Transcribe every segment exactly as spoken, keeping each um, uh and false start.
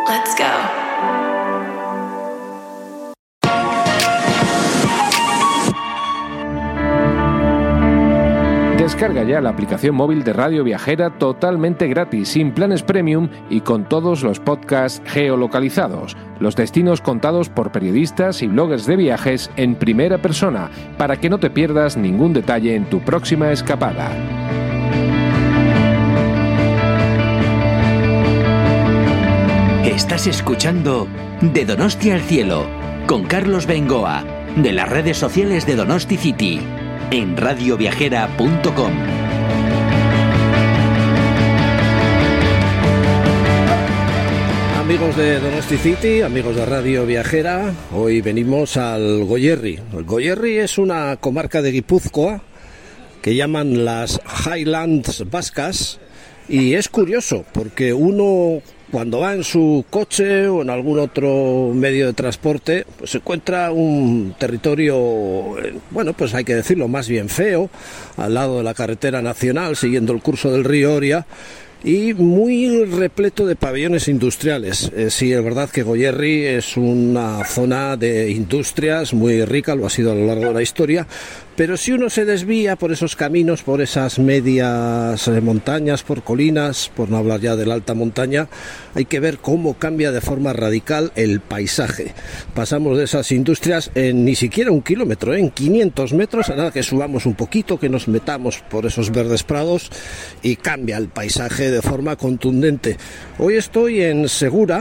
Let's go. Descarga ya la aplicación móvil de Radio Viajera totalmente gratis, sin planes premium y con todos los podcasts geolocalizados, los destinos contados por periodistas y bloggers de viajes en primera persona, para que no te pierdas ningún detalle en tu próxima escapada. Estás escuchando De Donosti al Cielo, con Carlos Bengoa, de las redes sociales de Donosti City, en radio viajera punto com. Amigos de Donosti City, amigos de Radio Viajera, hoy venimos al Goierri. El Goierri es una comarca de Guipúzcoa que llaman las Highlands Vascas, y es curioso porque uno, cuando va en su coche o en algún otro medio de transporte, pues se encuentra un territorio, bueno, pues hay que decirlo, más bien feo, al lado de la carretera nacional, siguiendo el curso del río Oria, y muy repleto de pabellones industriales. Eh, sí, es verdad que Goierri es una zona de industrias muy rica, lo ha sido a lo largo de la historia, pero si uno se desvía por esos caminos, por esas medias eh, montañas, por colinas, por no hablar ya de la alta montaña, hay que ver cómo cambia de forma radical el paisaje. Pasamos de esas industrias en ni siquiera un kilómetro, ¿eh? en quinientos metros, a nada que subamos un poquito, que nos metamos por esos verdes prados, y cambia el paisaje de forma contundente. Hoy estoy en Segura,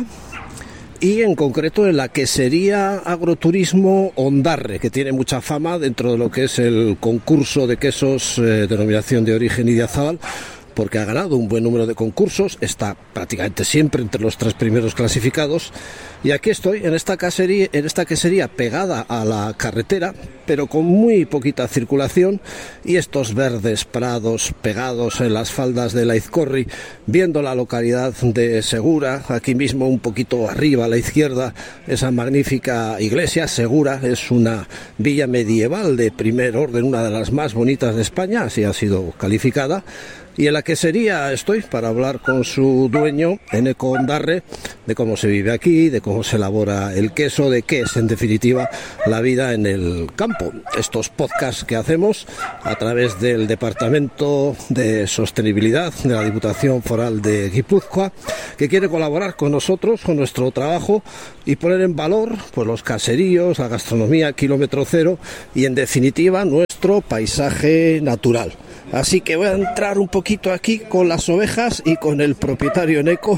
y en concreto en la quesería agroturismo Ondarre, que tiene mucha fama dentro de lo que es el concurso de quesos eh, denominación de origen Idiazábal, porque ha ganado un buen número de concursos, está prácticamente siempre entre los tres primeros clasificados, y aquí estoy en esta quesería, en esta quesería pegada a la carretera, pero con muy poquita circulación, y estos verdes prados pegados en las faldas de la Izcorri, viendo la localidad de Segura, aquí mismo un poquito arriba a la izquierda, esa magnífica iglesia. Segura es una villa medieval de primer orden, una de las más bonitas de España, así ha sido calificada. Y en la quesería estoy para hablar con su dueño, Eneko Ondarre, de cómo se vive aquí, de cómo se elabora el queso, de qué es en definitiva la vida en el campo. Estos podcasts que hacemos a través del Departamento de Sostenibilidad de la Diputación Foral de Guipúzcoa, que quiere colaborar con nosotros, con nuestro trabajo, y poner en valor pues los caseríos, la gastronomía kilómetro cero y en definitiva nuestro paisaje natural. Así que voy a entrar un poquito aquí con las ovejas y con el propietario Eneko.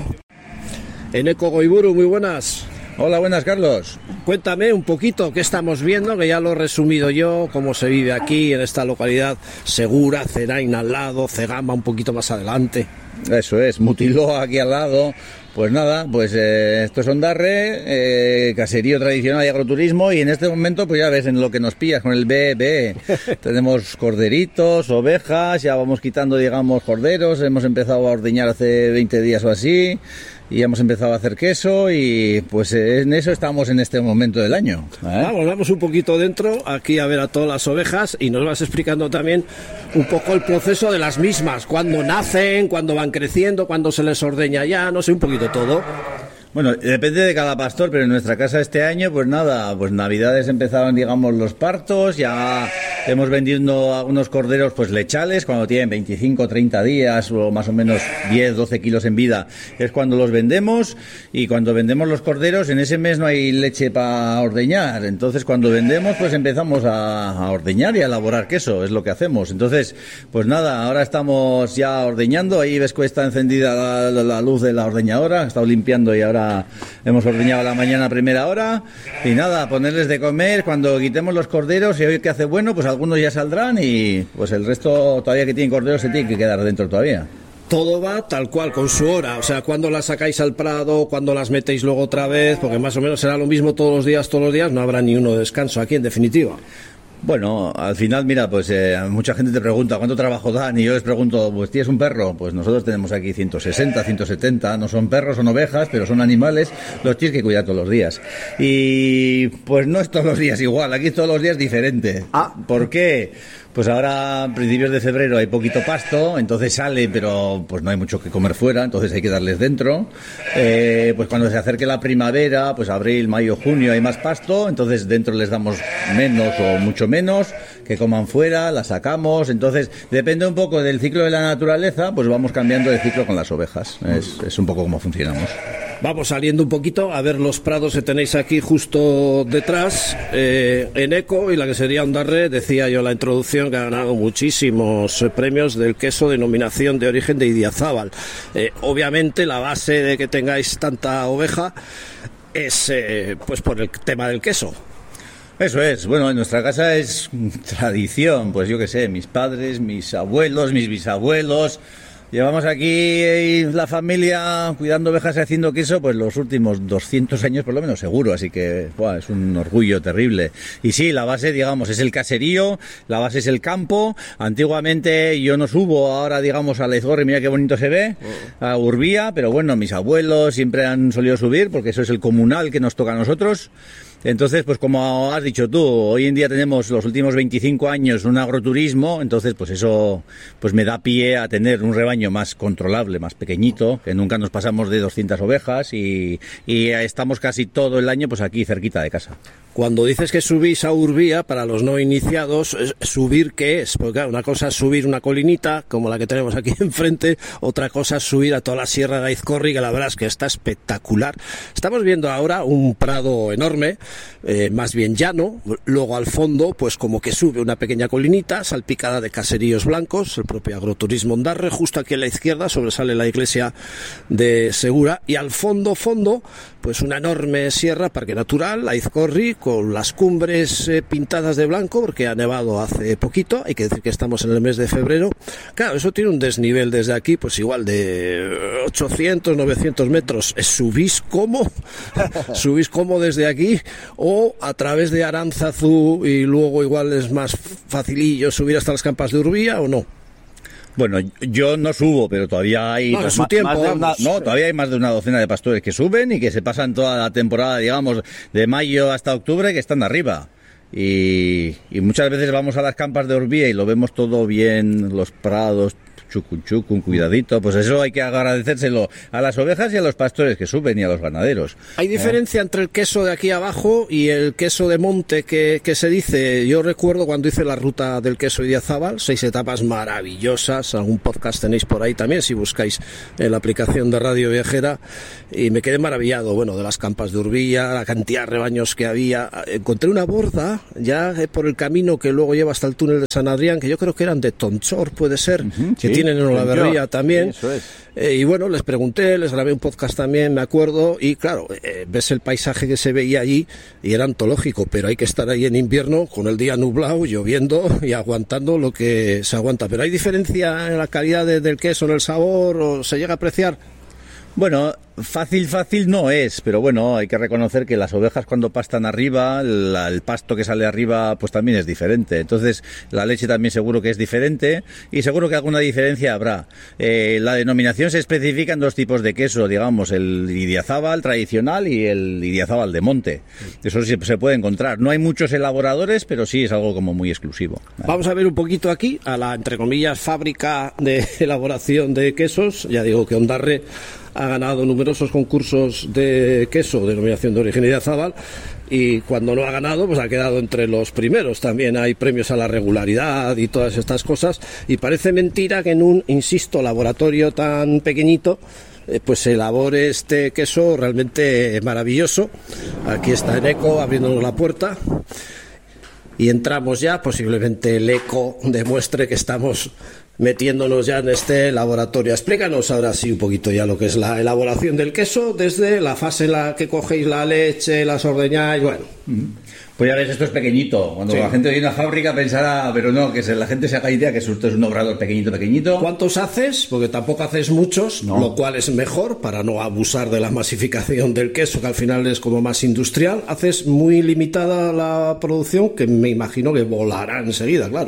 Eneko Goiburu, muy buenas. Hola, buenas, Carlos. Cuéntame un poquito qué estamos viendo, que ya lo he resumido yo, cómo se vive aquí en esta localidad. Segura, Cerain al lado, Cegama un poquito más adelante. Eso es, Mutiló aquí al lado. Pues nada, pues eh, esto es Ondarre, eh, caserío tradicional y agroturismo, y en este momento pues ya ves en lo que nos pillas con el B B. Tenemos corderitos, ovejas, ya vamos quitando, digamos, corderos, hemos empezado a ordeñar hace veinte días o así, y hemos empezado a hacer queso, y pues en eso estamos en este momento del año, ¿eh? Vamos, vamos un poquito dentro, aquí a ver a todas las ovejas, y nos vas explicando también un poco el proceso de las mismas, cuándo nacen, cuándo van creciendo, cuándo se les ordeña ya, no sé, un poquito todo. Bueno, depende de cada pastor, pero en nuestra casa este año, pues nada, pues navidades empezaron, digamos, los partos, ya hemos vendido algunos corderos, pues lechales, cuando tienen veinticinco, treinta días, o más o menos diez, doce kilos en vida, es cuando los vendemos, y cuando vendemos los corderos, en ese mes no hay leche para ordeñar, entonces cuando vendemos, pues empezamos a, a ordeñar y a elaborar queso, es lo que hacemos. Entonces, pues nada, ahora estamos ya ordeñando, ahí ves que está encendida la, la, la luz de la ordeñadora, he estado limpiando y ahora hemos ordeñado a la mañana a primera hora, y nada, ponerles de comer cuando quitemos los corderos, y hoy que hace bueno, pues algunos ya saldrán, y pues el resto todavía que tienen corderos se tiene que quedar dentro todavía. Todo va tal cual, con su hora, o sea, cuando las sacáis al prado, cuando las metéis luego otra vez, porque más o menos será lo mismo todos los días, todos los días, no habrá ni uno de descanso aquí en definitiva. Bueno, al final, mira, pues eh, mucha gente te pregunta ¿cuánto trabajo dan? Y yo les pregunto, pues ¿tienes un perro? Pues nosotros tenemos aquí ciento sesenta, ciento setenta, no son perros, son ovejas, pero son animales, los tienes que cuidar todos los días. Y pues no es todos los días igual, aquí todos los días diferente. Ah. ¿Por qué? Pues ahora, a principios de febrero, hay poquito pasto, entonces sale, pero pues no hay mucho que comer fuera, entonces hay que darles dentro. Eh, pues cuando se acerque la primavera, pues abril, mayo, junio, hay más pasto, entonces dentro les damos menos o mucho menos, que coman fuera, la sacamos. Entonces, depende un poco del ciclo de la naturaleza, pues vamos cambiando de ciclo con las ovejas. Es, es un poco como funcionamos. Vamos saliendo un poquito a ver los prados que tenéis aquí justo detrás. Eh, Eneco y la que sería Ondarre, decía yo en la introducción, que ha ganado muchísimos eh, premios del queso denominación de origen de Idiazábal. Eh, obviamente la base de que tengáis tanta oveja es eh, pues por el tema del queso. Eso es, bueno, en nuestra casa es tradición, pues yo qué sé, mis padres, mis abuelos, mis bisabuelos. Llevamos aquí la familia cuidando ovejas y haciendo queso pues los últimos doscientos años por lo menos seguro, así que buah, es un orgullo terrible. Y sí, la base, digamos, es el caserío, la base es el campo. Antiguamente yo no subo ahora, digamos, a Aizgorri, mira qué bonito se ve, a Urbía, pero bueno, mis abuelos siempre han solido subir porque eso es el comunal que nos toca a nosotros. Entonces, pues como has dicho tú, hoy en día tenemos los últimos veinticinco años un agroturismo, entonces pues eso pues me da pie a tener un rebaño más controlable, más pequeñito, que nunca nos pasamos de doscientas ovejas y, y estamos casi todo el año pues aquí cerquita de casa. Cuando dices que subís a Urbía, para los no iniciados, ¿subir qué es? Porque claro, una cosa es subir una colinita, como la que tenemos aquí enfrente, otra cosa es subir a toda la sierra de Aizcorri, que la verdad es que está espectacular. Estamos viendo ahora un prado enorme, eh, más bien llano, luego al fondo, pues como que sube una pequeña colinita, salpicada de caseríos blancos, el propio agroturismo Ondarre, justo aquí a la izquierda sobresale la iglesia de Segura, y al fondo, fondo, pues una enorme sierra, parque natural, Aizcorri, con las cumbres eh, pintadas de blanco, porque ha nevado hace poquito, hay que decir que estamos en el mes de febrero. Claro, eso tiene un desnivel desde aquí, pues igual de ochocientos, novecientos metros. ¿Subís cómo? ¿Subís cómo desde aquí? O a través de Aránzazu y luego igual es más facilillo subir hasta las campas de Urbía, ¿o no? Bueno, yo no subo, pero todavía hay no, más, su tiempo, más de una, no, todavía hay más de una docena de pastores que suben y que se pasan toda la temporada, digamos, de mayo hasta octubre, que están arriba. Y, y muchas veces vamos a las campas de Urbía y lo vemos todo bien, los prados, chucun chucun, cuidadito, pues eso hay que agradecérselo a las ovejas y a los pastores que suben y a los ganaderos. ¿Hay diferencia ¿Eh? entre el queso de aquí abajo y el queso de monte que, que se dice? Yo recuerdo cuando hice la ruta del queso Idiazábal, seis etapas maravillosas, algún podcast tenéis por ahí también si buscáis en la aplicación de Radio Viajera, y me quedé maravillado, bueno, de las campas de Urbía, la cantidad de rebaños que había. Encontré una borda ya por el camino que luego lleva hasta el túnel de San Adrián, que yo creo que eran de Tonchor, puede ser, uh-huh, que sí. Tienen en Olaverría también. Sí, eso es. Eh, y bueno, les pregunté, les grabé un podcast también, me acuerdo, y claro, eh, ves el paisaje que se veía allí y era antológico, pero hay que estar ahí en invierno con el día nublado, lloviendo y aguantando lo que se aguanta. Pero ¿hay diferencia en la calidad de, del queso, en el sabor, o se llega a apreciar? Bueno, fácil, fácil no es, pero bueno, hay que reconocer que las ovejas cuando pastan arriba, la, el pasto que sale arriba, pues también es diferente. Entonces, la leche también seguro que es diferente y seguro que alguna diferencia habrá. Eh, la denominación se especifica en dos tipos de queso, digamos, el Idiazábal tradicional y el Idiazábal de monte. Eso sí se puede encontrar. No hay muchos elaboradores, pero sí es algo como muy exclusivo. Vamos a ver un poquito aquí a la, entre comillas, fábrica de elaboración de quesos. Ya digo que Ondarre ha ganado numerosos concursos de queso, denominación de origen Idiazábal, y cuando no ha ganado, pues ha quedado entre los primeros. También hay premios a la regularidad y todas estas cosas, y parece mentira que en un, insisto, laboratorio tan pequeñito, eh, pues se elabore este queso realmente maravilloso. Aquí está Eneco abriéndonos la puerta, y entramos ya, posiblemente el eco demuestre que estamos metiéndonos ya en este laboratorio. Explícanos ahora sí un poquito ya lo que es la elaboración del queso, desde la fase en la que cogéis la leche, las ordeñáis, bueno. Pues ya ves, esto es pequeñito. Cuando sí. La gente oye una fábrica pensará, pero no, que la gente se haga idea que esto es un obrador pequeñito, pequeñito. ¿Cuántos haces? Porque tampoco haces muchos, no. Lo cual es mejor para no abusar de la masificación del queso, que al final es como más industrial. Haces muy limitada la producción, que me imagino que volará enseguida, claro.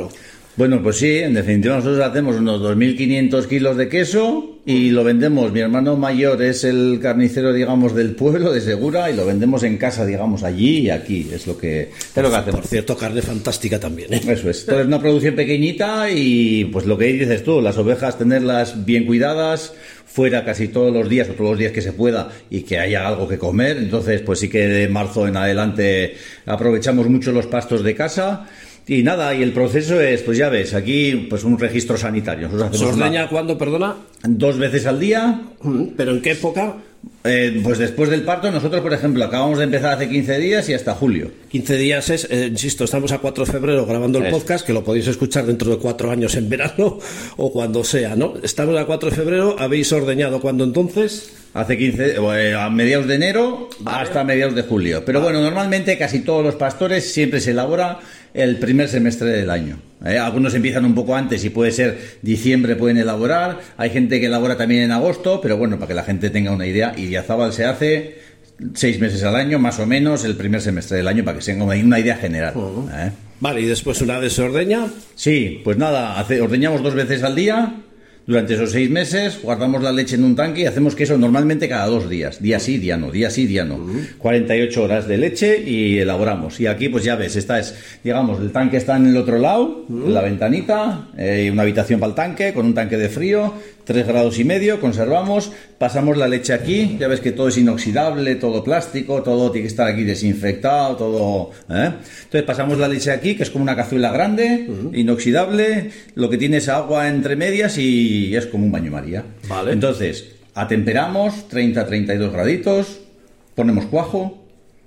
Bueno, pues sí, en definitiva nosotros hacemos unos dos mil quinientos kilos de queso y lo vendemos. Mi hermano mayor es el carnicero, digamos, del pueblo, de Segura, y lo vendemos en casa, digamos, allí y aquí. Es lo que, es lo que hacemos. Por cierto, carne fantástica también, ¿eh? Eso es. Entonces, una producción pequeñita y, pues, lo que dices tú, las ovejas, tenerlas bien cuidadas, fuera casi todos los días o todos los días que se pueda y que haya algo que comer. Entonces, pues sí que de marzo en adelante aprovechamos mucho los pastos de casa. Y nada, y el proceso es, pues ya ves, aquí pues un registro sanitario. ¿Se ordeña cuándo, perdona? Dos veces al día. ¿Pero en qué época? Eh, pues después del parto, nosotros, por ejemplo, acabamos de empezar hace quince días y hasta julio. quince días es, eh, insisto, estamos a cuatro de febrero grabando el es. podcast, que lo podéis escuchar dentro de cuatro años en verano o cuando sea, ¿no? Estamos a cuatro de febrero, ¿habéis ordeñado cuándo entonces? Hace quince, eh, a mediados de enero vale. hasta mediados de julio. Pero vale. bueno, normalmente casi todos los pastores siempre se elabora el primer semestre del año. ¿eh? Algunos empiezan un poco antes y puede ser diciembre, pueden elaborar. Hay gente que elabora también en agosto, pero bueno, para que la gente tenga una idea, Idiazábal se hace seis meses al año, más o menos, el primer semestre del año, para que se tenga una idea general. Uh-huh. ¿eh? Vale, ¿y después una vez se ordeña? Sí, pues nada, hace, ordeñamos dos veces al día. Durante esos seis meses guardamos la leche en un tanque y hacemos queso normalmente cada dos días. Día sí, día no, día sí, día no. Uh-huh. cuarenta y ocho horas de leche y elaboramos. Y aquí pues ya ves, esta es, digamos, el tanque está en el otro lado, uh-huh. en la ventanita, eh, una habitación para el tanque, con un tanque de frío, tres grados y medio, conservamos, pasamos la leche aquí, ya ves que todo es inoxidable, todo plástico, todo tiene que estar aquí desinfectado, todo... ¿eh? Entonces pasamos la leche aquí, que es como una cazuela grande, uh-huh. inoxidable, lo que tiene es agua entre medias y es como un baño María. Vale. Entonces, atemperamos, treinta a treinta y dos graditos, ponemos cuajo,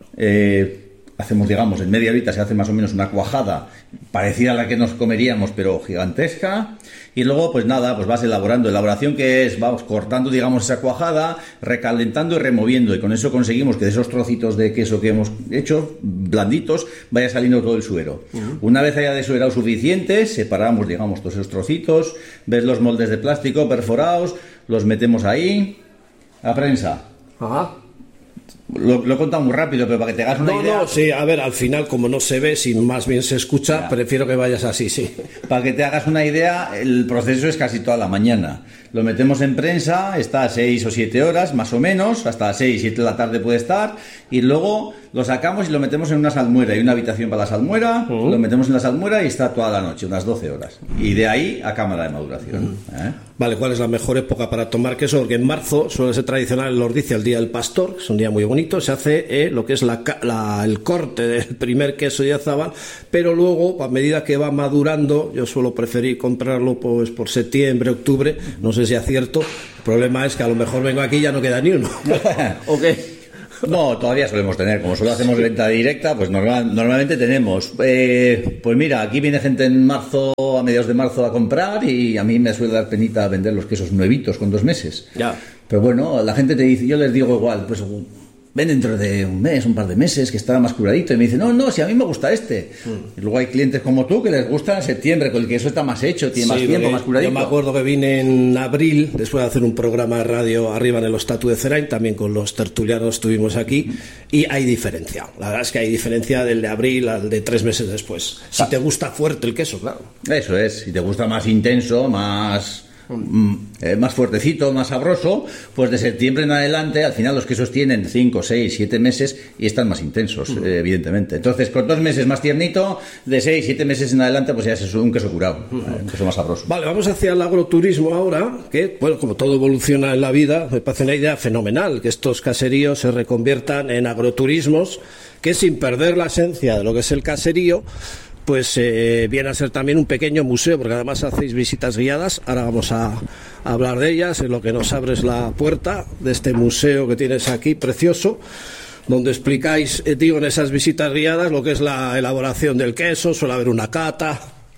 eh, hacemos, digamos, en media horita se hace más o menos una cuajada parecida a la que nos comeríamos, pero gigantesca. Y luego, pues nada, pues vas elaborando. Elaboración que es, vamos cortando, digamos, esa cuajada, recalentando y removiendo. Y con eso conseguimos que de esos trocitos de queso que hemos hecho, blanditos, vaya saliendo todo el suero. Uh-huh. Una vez haya desuerado suficiente, separamos, digamos, todos esos trocitos, ves los moldes de plástico perforados, los metemos ahí, a prensa. Ajá. Lo, lo he contado muy rápido, pero para que te hagas una no, idea... No, sí, a ver, al final, como no se ve, si más bien se escucha, ya. Prefiero que vayas así, sí. Para que te hagas una idea, el proceso es casi toda la mañana. Lo metemos en prensa, está a seis o siete horas, más o menos, hasta las seis, siete de la tarde puede estar, y luego lo sacamos y lo metemos en una salmuera. Hay una habitación para la salmuera, uh-huh. lo metemos en la salmuera y está toda la noche, unas doce horas. Y de ahí a cámara de maduración. Uh-huh. ¿eh? Vale, ¿cuál es la mejor época para tomar queso? Porque en marzo suele ser tradicional, los dice el Día del Pastor, que es un día muy bonito, se hace eh, lo que es la, la, el corte del primer queso de Idiazábal, pero luego, a medida que va madurando, yo suelo preferir comprarlo pues por septiembre, octubre, no sé si acierto. El problema es que a lo mejor vengo aquí y ya no queda ni uno. ¿O qué? No, todavía solemos tener, como solo hacemos venta directa, pues normal, normalmente tenemos. Eh, pues mira, aquí viene gente en marzo, a mediados de marzo a comprar y a mí me suele dar penita vender los quesos nuevitos con dos meses. Ya. Pero bueno, la gente te dice, yo les digo igual, pues ven dentro de un mes, un par de meses, que estará más curadito. Y me dicen, no, no, si a mí me gusta este. Mm. Y luego hay clientes como tú que les gusta en septiembre, con el queso está más hecho, tiene sí, más tiempo, más curadito. Yo me acuerdo que vine en abril, después de hacer un programa de radio arriba en el Ostatu de Zerain, también con los tertulianos estuvimos aquí, y hay diferencia. La verdad es que hay diferencia del de abril al de tres meses después. Si ah. te gusta fuerte el queso, claro. Eso es, si te gusta más intenso, más... Eh, más fuertecito, más sabroso, pues de septiembre en adelante, al final los quesos tienen cinco, seis, siete meses y están más intensos, uh-huh. eh, evidentemente. Entonces, con dos meses más tiernito, de seis, siete meses en adelante, pues ya es un queso curado, uh-huh. eh, un queso más sabroso. Vale, vamos hacia el agroturismo ahora, que, bueno, como todo evoluciona en la vida, me parece una idea fenomenal que estos caseríos se reconviertan en agroturismos, que sin perder la esencia de lo que es el caserío, pues eh, viene a ser también un pequeño museo, porque además hacéis visitas guiadas. Ahora vamos a, a hablar de ellas, en lo que nos abres la puerta de este museo que tienes aquí, precioso, donde explicáis, eh, digo, en esas visitas guiadas lo que es la elaboración del queso, suele haber una cata.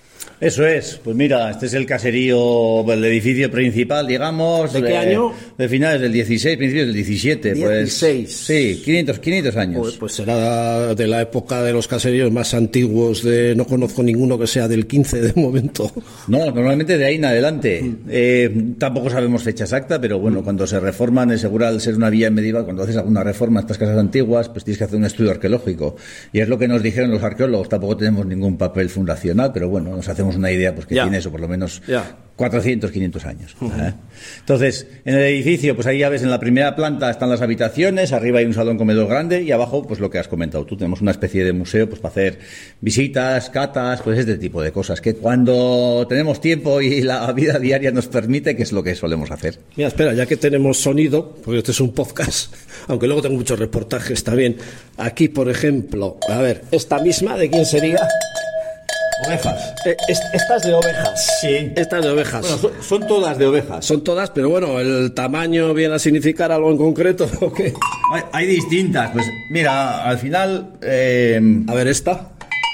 Eso es, pues mira, este es el caserío, el edificio principal, digamos. ¿De qué eh, año? De finales del dieciséis, principios del diecisiete. dieciséis. Pues, sí, quinientos, quinientos años. Pues, pues será de la época de los caseríos más antiguos, de no conozco ninguno que sea del quince de momento. No, normalmente de ahí en adelante. Mm. Eh, tampoco sabemos fecha exacta, pero bueno, mm. cuando se reforman, es seguro al ser una villa medieval, cuando haces alguna reforma a estas casas antiguas, pues tienes que hacer un estudio arqueológico. Y es lo que nos dijeron los arqueólogos, tampoco tenemos ningún papel fundacional, pero bueno, nos hacemos tenemos una idea, pues que ya. tiene eso por lo menos ya. cuatrocientos, quinientos años. Uh-huh. ¿eh? Entonces, en el edificio, pues ahí ya ves, en la primera planta están las habitaciones, arriba hay un salón comedor grande y abajo, pues lo que has comentado tú, tenemos una especie de museo pues para hacer visitas, catas, pues este tipo de cosas, que cuando tenemos tiempo y la vida diaria nos permite, que es lo que solemos hacer. Mira, espera, ya que tenemos sonido, porque este es un podcast, aunque luego tengo muchos reportajes también, aquí, por ejemplo, a ver, esta misma, ¿de quién sería? Ovejas. Eh, est- estas de ovejas. Sí. Estas de ovejas. Bueno, son, son todas de ovejas. Son todas, pero bueno, ¿el tamaño viene a significar algo en concreto o qué? Hay, hay distintas, pues mira, al final... Eh, A ver, esta.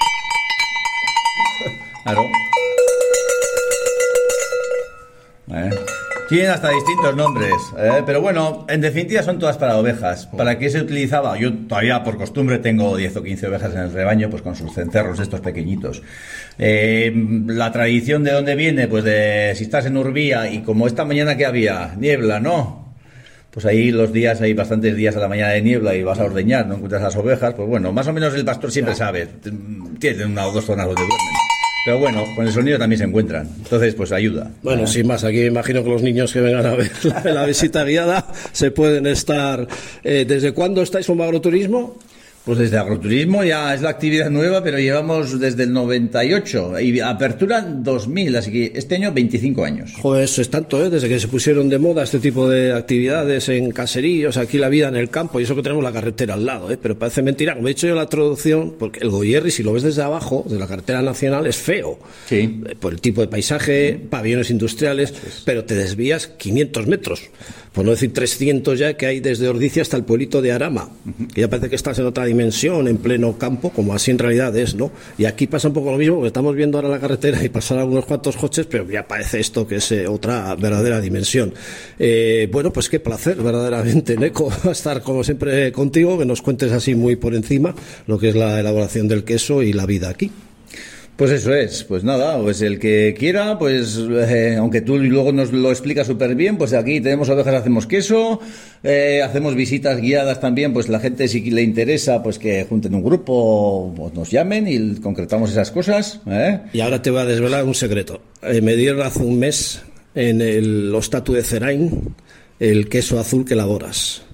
Claro. Eh, Tienen hasta distintos nombres, eh, pero bueno, en definitiva son todas para ovejas. ¿Para qué se utilizaba? Yo todavía por costumbre tengo diez o quince ovejas en el rebaño, pues con sus cencerros estos pequeñitos. Eh, la tradición de dónde viene, pues de si estás en Urbía y como esta mañana que había niebla, ¿no? Pues ahí los días, hay bastantes días a la mañana de niebla y vas a ordeñar, no encuentras las ovejas, pues bueno, más o menos el pastor siempre sabe, tiene una o dos zonas donde duermen. Pero bueno, con el sonido también se encuentran. Entonces, pues ayuda. Bueno, sin más, aquí me imagino que los niños que vengan a ver la, la visita guiada se pueden estar... Eh, ¿Desde cuándo estáis con agroturismo? Pues desde agroturismo ya es la actividad nueva, pero llevamos desde el noventa y ocho y apertura dos mil, así que este año veinticinco años. Joder, eso es tanto, ¿eh? Desde que se pusieron de moda este tipo de actividades en caseríos, aquí la vida en el campo, y eso que tenemos la carretera al lado, ¿eh? Pero parece mentira, como he dicho yo en la introducción, porque el Goierri, si lo ves desde abajo, de la carretera nacional, es feo. Sí. Eh, Por el tipo de paisaje, pabellones industriales, pero te desvías quinientos metros, por no decir trescientos ya, que hay desde Ordizia hasta el pueblito de Arama, que ya parece que estás en otra dimensión, en pleno campo, como así en realidad es, ¿no? Y aquí pasa un poco lo mismo, porque estamos viendo ahora la carretera y pasar algunos cuantos coches, pero ya parece esto que es eh, otra verdadera dimensión. Eh, bueno, pues qué placer, verdaderamente, Neco, estar como siempre contigo, que nos cuentes así muy por encima lo que es la elaboración del queso y la vida aquí. Pues eso es, pues nada, pues el que quiera, pues eh, aunque tú luego nos lo explicas súper bien, pues aquí tenemos ovejas, hacemos queso, eh, hacemos visitas guiadas también, pues la gente si le interesa, pues que junten un grupo, pues nos llamen y concretamos esas cosas. ¿eh? Y ahora te voy a desvelar un secreto. Eh, me dieron hace un mes en el Ostatu de Cerain el queso azul que elaboras.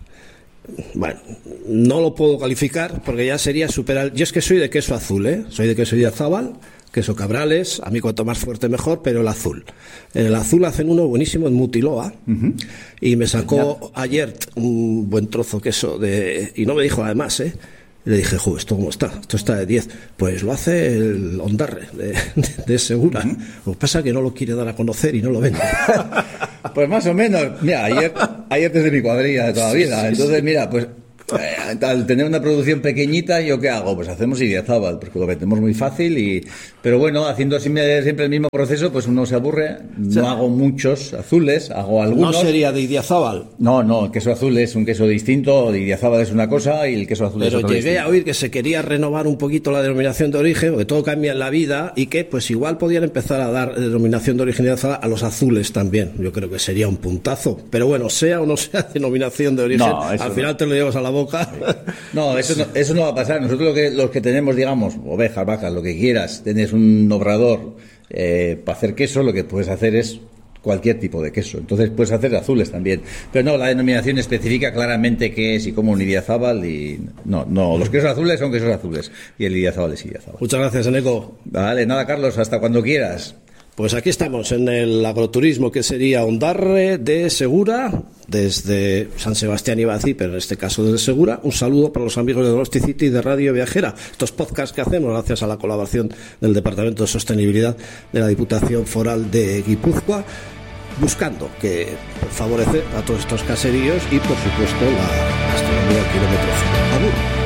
Bueno, no lo puedo calificar porque ya sería superar. Yo es que soy de queso azul, ¿eh? Soy de queso Idiazábal, queso Cabrales, a mí cuanto más fuerte mejor, pero el azul. En el azul hacen uno buenísimo en Mutiloa, uh-huh. Y me sacó ayer un buen trozo queso de... Y no me dijo además, ¿eh? Y le dije, jo, ¿esto cómo está? Esto está de diez. Pues lo hace el Ondarre, de, de, de Segura. Uh-huh. Lo que pasa es que no lo quiere dar a conocer y no lo vende. Pues más o menos. Mira, ayer, ayer desde mi cuadrilla de toda la vida. Entonces, mira, pues eh, al tener una producción pequeñita, ¿yo qué hago? Pues hacemos Idiazábal, porque lo vendemos muy fácil. y Pero bueno, haciendo siempre, siempre el mismo proceso, pues uno se aburre. No sí. hago muchos azules, hago algunos. ¿No sería de Idiazábal? No, no, el queso azul es un queso distinto, de Idiazábal es una cosa y el queso azul Pero es otra. Pero llegué distinto. a oír que se quería renovar un poquito la denominación de origen, porque todo cambia en la vida, y que pues igual podían empezar a dar denominación de origen a los azules también. Yo creo que sería un puntazo. Pero bueno, sea o no sea denominación de origen, no, al final no. te lo llevas a la boca. No, eso no, eso no va a pasar. Nosotros lo que, los que tenemos, digamos, ovejas, vacas, lo que quieras, tenés un obrador eh, para hacer queso, lo que puedes hacer es cualquier tipo de queso. Entonces puedes hacer azules también. Pero no, la denominación especifica claramente qué es y cómo un Idiazábal y... No, no, los quesos azules son quesos azules y el Idiazábal es Idiazábal. Muchas gracias, Eneco. Vale, nada, Carlos, hasta cuando quieras. Pues aquí estamos en el agroturismo que sería Ondarre de Segura, desde San Sebastián y Bací, pero en este caso desde Segura. Un saludo para los amigos de Donosti City y de Radio Viajera. Estos podcasts que hacemos gracias a la colaboración del Departamento de Sostenibilidad de la Diputación Foral de Guipúzcoa, buscando que favorecer a todos estos caseríos y, por supuesto, la gastronomía al kilómetro cero. Abur.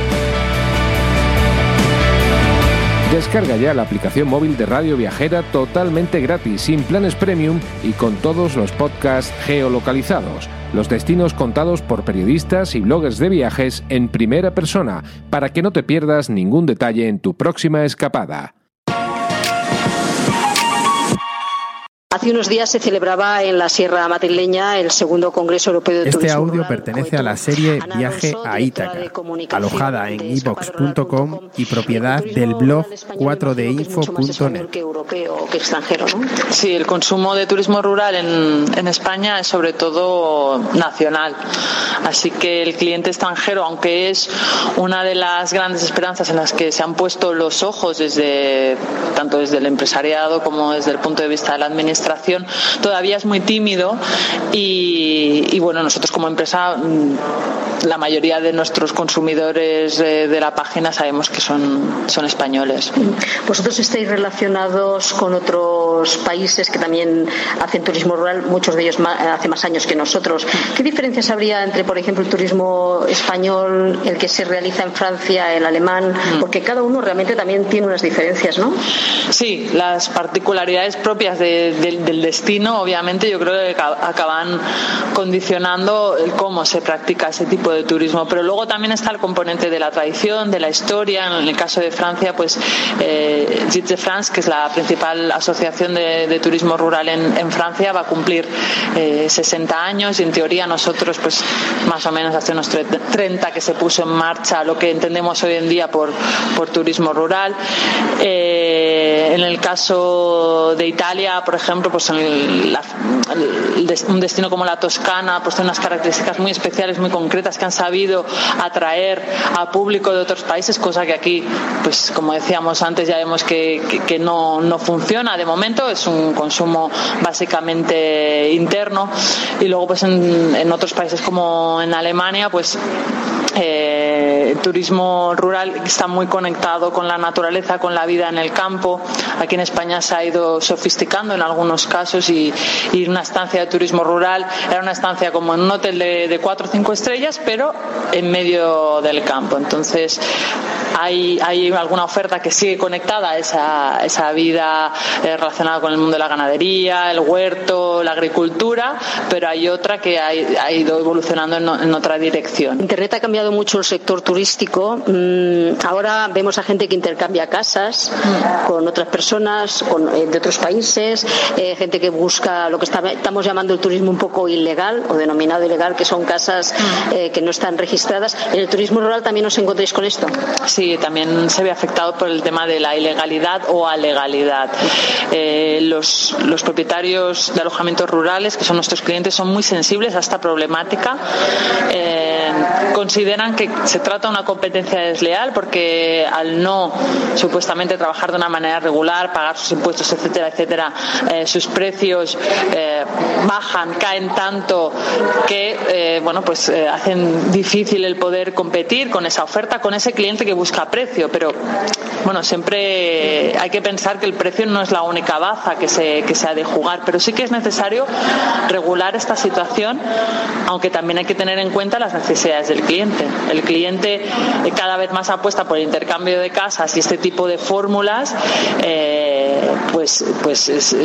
Descarga ya la aplicación móvil de Radio Viajera totalmente gratis, sin planes premium y con todos los podcasts geolocalizados. Los destinos contados por periodistas y bloggers de viajes en primera persona, para que no te pierdas ningún detalle en tu próxima escapada. Hace unos días se celebraba en la Sierra Madrileña el segundo Congreso Europeo de Este Turismo audio Rural. pertenece a la serie Ana Viaje Alonso, a directora Ítaca, de comunicación alojada en de i vox punto com escaparrural punto com, y propiedad el turismo del blog rural español cuatro d imagino que es info mucho más punto net. español que europeo o que extranjero, ¿no? Sí, el consumo de turismo rural en, en España es sobre todo nacional. Así que el cliente extranjero, aunque es una de las grandes esperanzas en las que se han puesto los ojos desde tanto desde el empresariado como desde el punto de vista de la administración, todavía es muy tímido y, y bueno, nosotros como empresa, la mayoría de nuestros consumidores de, de la página sabemos que son, son españoles. Vosotros estáis relacionados con otros países que también hacen turismo rural, muchos de ellos más, hace más años que nosotros. ¿Qué diferencias habría entre, por ejemplo, el turismo español, el que se realiza en Francia, el alemán? Porque cada uno realmente también tiene unas diferencias, ¿no? Sí, las particularidades propias de, de, del destino, obviamente, yo creo que acaban condicionando el cómo se practica ese tipo de turismo. Pero luego también está el componente de la tradición, de la historia. En el caso de Francia, pues eh, Gîtes de France, que es la principal asociación de, de turismo rural en, en Francia, va a cumplir eh, sesenta años y en teoría nosotros, pues más o menos hace unos treinta que se puso en marcha lo que entendemos hoy en día por, por turismo rural. Eh, en el caso de Italia, por ejemplo, pues en el, la, el, un destino como la Toscana pues tiene unas características muy especiales, muy concretas, que han sabido atraer a público de otros países, cosa que aquí, pues como decíamos antes, ya vemos que, que, que no, no funciona de momento. Es un consumo básicamente interno. Y luego pues en, en otros países como en Alemania, pues Eh, el turismo rural está muy conectado con la naturaleza, con la vida en el campo. Aquí en España se ha ido sofisticando en algunos casos y, y una estancia de turismo rural era una estancia como en un hotel de, de cuatro o cinco estrellas, pero en medio del campo. Entonces hay, hay alguna oferta que sigue conectada a esa, esa vida eh, relacionada con el mundo de la ganadería, el huerto, la agricultura, pero hay otra que ha, ha ido evolucionando en, en otra dirección. Internet ha cambiado mucho el sector turístico. Ahora vemos a gente que intercambia casas con otras personas con, eh, de otros países, eh, gente que busca lo que está, estamos llamando el turismo un poco ilegal o denominado ilegal, que son casas eh, que no están registradas. ¿En el turismo rural también os encontréis con esto? Sí, también se ve afectado por el tema de la ilegalidad o alegalidad. Eh, los, los propietarios de alojamientos rurales, que son nuestros clientes, son muy sensibles a esta problemática. Eh, consideran que se trata de una competencia desleal porque al no supuestamente trabajar de una manera regular, pagar sus impuestos, etcétera, etcétera, eh, sus precios eh, bajan, caen tanto que eh, bueno, pues eh, hacen difícil el poder competir con esa oferta, con ese cliente que busca precio. Pero bueno, siempre hay que pensar que el precio no es la única baza que se, que se ha de jugar, pero sí que es necesario regular esta situación, aunque también hay que tener en cuenta las necesidades del cliente. El cliente cada vez más apuesta por el intercambio de casas y este tipo de fórmulas, eh, pues, pues es,